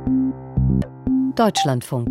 Deutschlandfunk.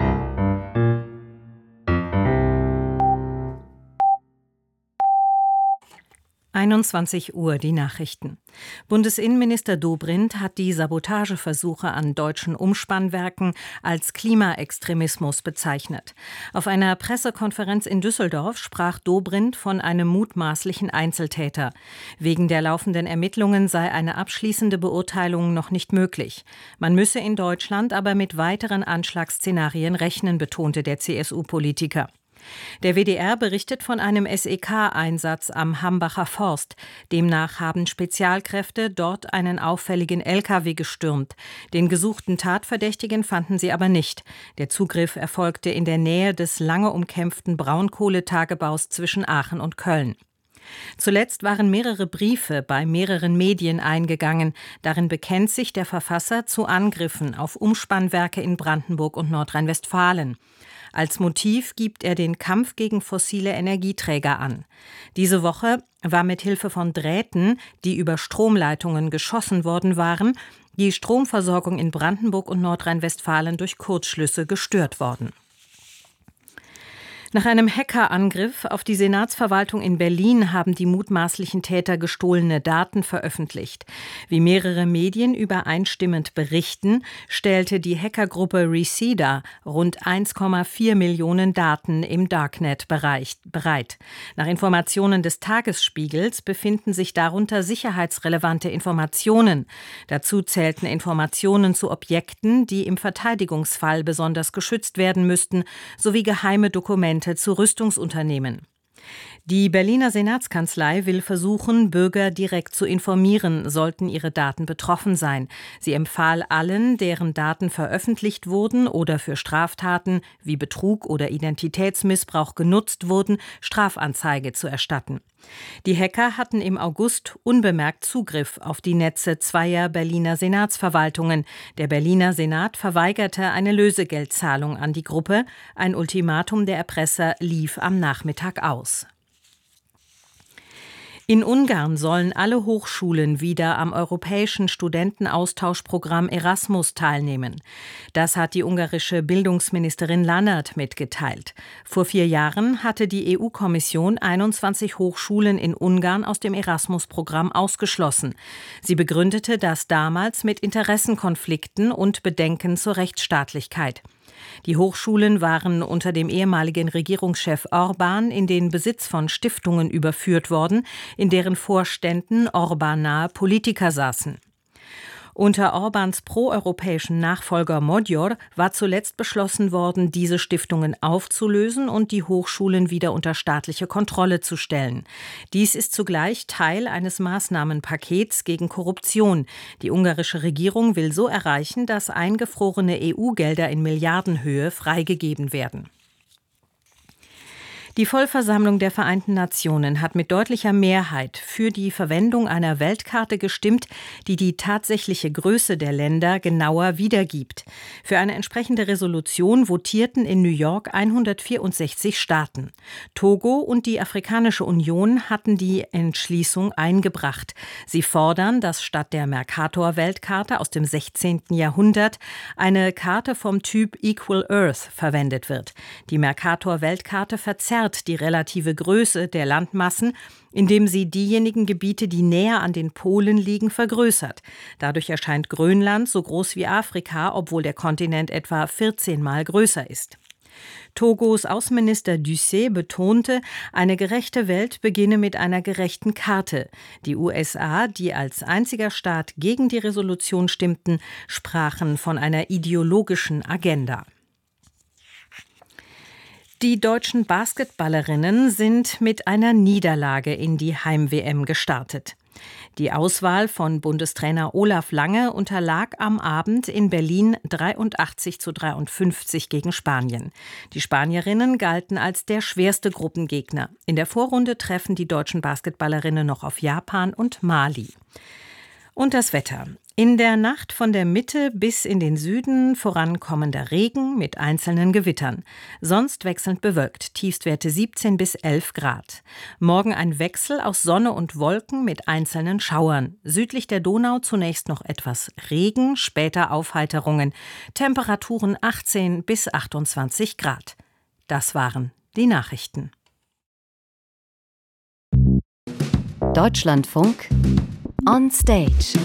Uhr die Nachrichten. Bundesinnenminister Dobrindt hat die Sabotageversuche an deutschen Umspannwerken als Klimaextremismus bezeichnet. Auf einer Pressekonferenz in Düsseldorf sprach Dobrindt von einem mutmaßlichen Einzeltäter. Wegen der laufenden Ermittlungen sei eine abschließende Beurteilung noch nicht möglich. Man müsse in Deutschland aber mit weiteren Anschlagsszenarien rechnen, betonte der CSU-Politiker. Der WDR berichtet von einem SEK-Einsatz am Hambacher Forst. Demnach haben Spezialkräfte dort einen auffälligen LKW gestürmt. Den gesuchten Tatverdächtigen fanden sie aber nicht. Der Zugriff erfolgte in der Nähe des lange umkämpften Braunkohletagebaus zwischen Aachen und Köln. Zuletzt waren mehrere Briefe bei mehreren Medien eingegangen. Darin bekennt sich der Verfasser zu Angriffen auf Umspannwerke in Brandenburg und Nordrhein-Westfalen. Als Motiv gibt er den Kampf gegen fossile Energieträger an. Diese Woche war mit Hilfe von Drähten, die über Stromleitungen geschossen worden waren, die Stromversorgung in Brandenburg und Nordrhein-Westfalen durch Kurzschlüsse gestört worden. Nach einem Hackerangriff auf die Senatsverwaltung in Berlin haben die mutmaßlichen Täter gestohlene Daten veröffentlicht. Wie mehrere Medien übereinstimmend berichten, stellte die Hackergruppe Reseda rund 1,4 Millionen Daten im Darknet bereit. Nach Informationen des Tagesspiegels befinden sich darunter sicherheitsrelevante Informationen. Dazu zählten Informationen zu Objekten, die im Verteidigungsfall besonders geschützt werden müssten, sowie geheime Dokumente zu Rüstungsunternehmen. Die Berliner Senatskanzlei will versuchen, Bürger direkt zu informieren, sollten ihre Daten betroffen sein. Sie empfahl allen, deren Daten veröffentlicht wurden oder für Straftaten wie Betrug oder Identitätsmissbrauch genutzt wurden, Strafanzeige zu erstatten. Die Hacker hatten im August unbemerkt Zugriff auf die Netze zweier Berliner Senatsverwaltungen. Der Berliner Senat verweigerte eine Lösegeldzahlung an die Gruppe. Ein Ultimatum der Erpresser lief am Nachmittag aus. In Ungarn sollen alle Hochschulen wieder am europäischen Studentenaustauschprogramm Erasmus teilnehmen. Das hat die ungarische Bildungsministerin Lannert mitgeteilt. Vor 4 Jahren hatte die EU-Kommission 21 Hochschulen in Ungarn aus dem Erasmus-Programm ausgeschlossen. Sie begründete das damals mit Interessenkonflikten und Bedenken zur Rechtsstaatlichkeit. Die Hochschulen waren unter dem ehemaligen Regierungschef Orbán in den Besitz von Stiftungen überführt worden, in deren Vorständen Orbán-nahe Politiker saßen. Unter Orbáns proeuropäischen Nachfolger Magyar war zuletzt beschlossen worden, diese Stiftungen aufzulösen und die Hochschulen wieder unter staatliche Kontrolle zu stellen. Dies ist zugleich Teil eines Maßnahmenpakets gegen Korruption. Die ungarische Regierung will so erreichen, dass eingefrorene EU-Gelder in Milliardenhöhe freigegeben werden. Die Vollversammlung der Vereinten Nationen hat mit deutlicher Mehrheit für die Verwendung einer Weltkarte gestimmt, die die tatsächliche Größe der Länder genauer wiedergibt. Für eine entsprechende Resolution votierten in New York 164 Staaten. Togo und die Afrikanische Union hatten die Entschließung eingebracht. Sie fordern, dass statt der Mercator-Weltkarte aus dem 16. Jahrhundert eine Karte vom Typ Equal Earth verwendet wird. Die Mercator-Weltkarte verzerrt die relative Größe der Landmassen, indem sie diejenigen Gebiete, die näher an den Polen liegen, vergrößert. Dadurch erscheint Grönland so groß wie Afrika, obwohl der Kontinent etwa 14 Mal größer ist. Togos Außenminister Ducet betonte, eine gerechte Welt beginne mit einer gerechten Karte. Die USA, die als einziger Staat gegen die Resolution stimmten, sprachen von einer ideologischen Agenda. Die deutschen Basketballerinnen sind mit einer Niederlage in die Heim-WM gestartet. Die Auswahl von Bundestrainer Olaf Lange unterlag am Abend in Berlin 83:53 gegen Spanien. Die Spanierinnen galten als der schwerste Gruppengegner. In der Vorrunde treffen die deutschen Basketballerinnen noch auf Japan und Mali. Und das Wetter. In der Nacht von der Mitte bis in den Süden vorankommender Regen mit einzelnen Gewittern. Sonst wechselnd bewölkt, Tiefstwerte 17 bis 11 Grad. Morgen ein Wechsel aus Sonne und Wolken mit einzelnen Schauern. Südlich der Donau zunächst noch etwas Regen, später Aufheiterungen. Temperaturen 18 bis 28 Grad. Das waren die Nachrichten. Deutschlandfunk on Stage.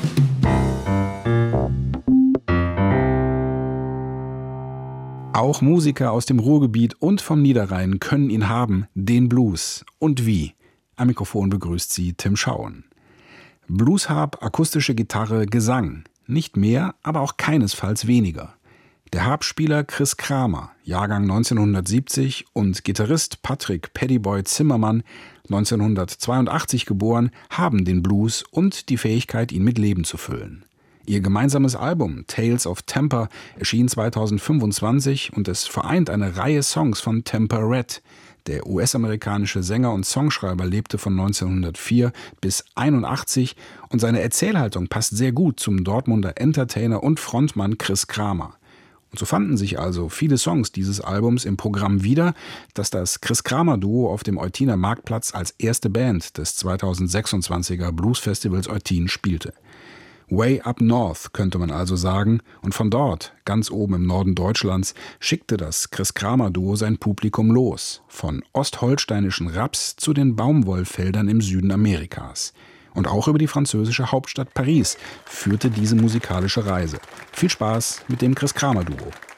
Auch Musiker aus dem Ruhrgebiet und vom Niederrhein können ihn haben, den Blues. Und wie? Am Mikrofon begrüßt sie Tim Schauen. Bluesharp, akustische Gitarre, Gesang. Nicht mehr, aber auch keinesfalls weniger. Der Harpspieler Chris Kramer, Jahrgang 1970, und Gitarrist Patrick Paddyboy Zimmermann, 1982 geboren, haben den Blues und die Fähigkeit, ihn mit Leben zu füllen. Ihr gemeinsames Album Tales of Temper erschien 2025 und es vereint eine Reihe Songs von Temper Red. Der US-amerikanische Sänger und Songschreiber lebte von 1904 bis 1981 und seine Erzählhaltung passt sehr gut zum Dortmunder Entertainer und Frontmann Chris Kramer. Und so fanden sich also viele Songs dieses Albums im Programm wieder, das das Chris-Kramer-Duo auf dem Eutiner Marktplatz als erste Band des 2026er Bluesfestivals Eutin spielte. Way Up North, könnte man also sagen, und von dort, ganz oben im Norden Deutschlands, schickte das Chris-Kramer-Duo sein Publikum los, von ostholsteinischen Raps zu den Baumwollfeldern im Süden Amerikas. Und auch über die französische Hauptstadt Paris führte diese musikalische Reise. Viel Spaß mit dem Chris-Kramer-Duo.